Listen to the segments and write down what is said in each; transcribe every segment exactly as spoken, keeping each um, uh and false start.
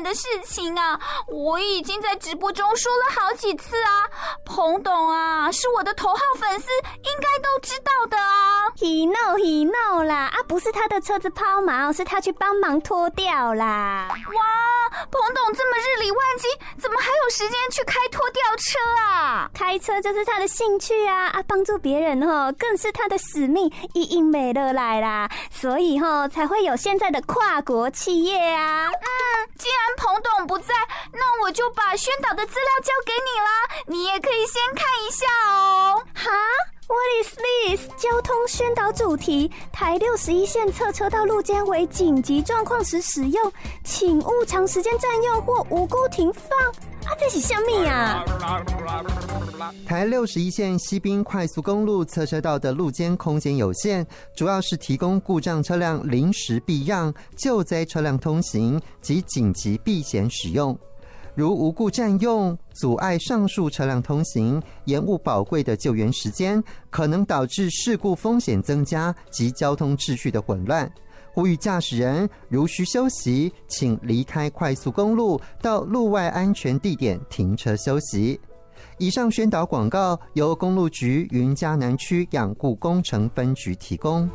的事情啊，我已经在直播中说了好几次啊。彭董啊，是我的头号粉丝，应该都知道的啊。 he know he know 啦，啊，不是他的车子抛锚，是他去帮忙拖掉啦。 哇，彭董这么日理万机，怎么还有时间去开拖吊车啊？ 开车就是他的兴趣啊，啊，帮助别人哦，更是他的使命，一应没了来啦，所以哦才会有现在的跨国企业啊。 嗯，既然彭董不在，那我就把宣导的资料交给你啦，你也可以先看一下哦。 哈？What is this？ 交通宣导主题：台六十一线侧车道路肩为紧急状况时使用，请勿长时间占用或无故停放。啊，这是什么啊？ 台六十一线西滨快速公路侧车道的路肩空间有限，主要是提供故障车辆临时避让、救灾车辆通行及紧急避险使用。如无故占用，阻碍上述车辆通行，延误宝贵的救援时间，可能导致事故风险增加及交通秩序的混乱。呼吁驾驶人如需休息，请离开快速公路，到路外安全地点停车休息。以上宣导广告由公路局云嘉南区养护工程分局提供。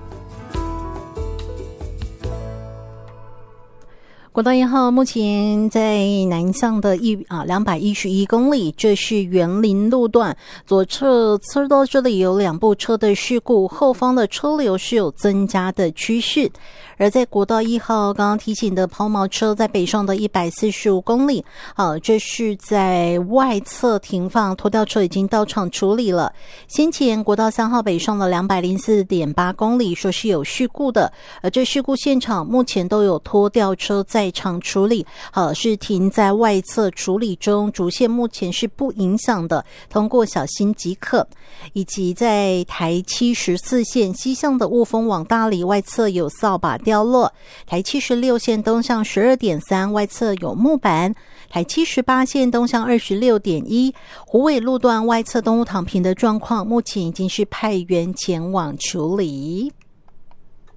国道一号目前在南向的一啊两百一十一公里，这是园林路段，左侧车道这里有两部车的事故，后方的车流是有增加的趋势。而在国道一号刚刚提醒的抛锚车，在北上的一百四十五公里，啊，这是在外侧停放，拖吊车已经到场处理了。先前国道三号北上的两百零四点八公里，说是有事故的，而这事故现场目前都有拖吊车在场处理，好，是停在外侧处理中，主线目前是不影响的，通过小心即可。以及在台七十四线西向的雾峰往大里外侧有扫把掉落，台七十六线东向 十二点三 外侧有木板，台七十八线东向 二十六点一 虎尾路段外侧东路躺平的状况，目前已经是派员前往处理。